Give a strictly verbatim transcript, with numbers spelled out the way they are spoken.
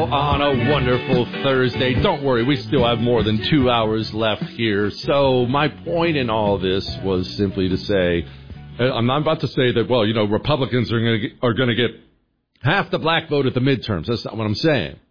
on a wonderful Thursday. Don't worry, we still have more than two hours left here. So my point in all this was simply to say, I'm not about to say that, well, you know, Republicans are going to are going to get half the black vote at the midterms. That's not what I'm saying.